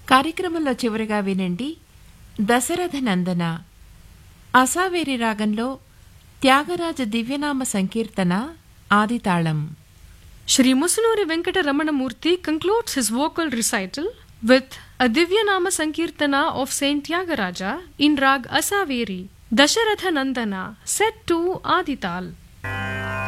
కార్యక్రమంలో చివరిగా వినండి దశరథ నందన అసావేరి రాగంలో త్యాగరాజ దివ్యనామ సంకీర్తన ఆదితాళం. Shri Musunuri Venkata Ramanamurthy concludes his vocal recital with a Divyanama Sankirtana of Saint Tyagaraja in Rag Asaveri, Dasharatha Nandana, set to Adital.